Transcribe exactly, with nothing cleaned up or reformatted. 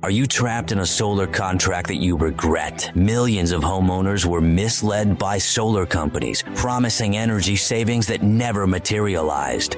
Are you trapped in a solar contract that you regret? Millions of homeowners were misled by solar companies, promising energy savings that never materialized.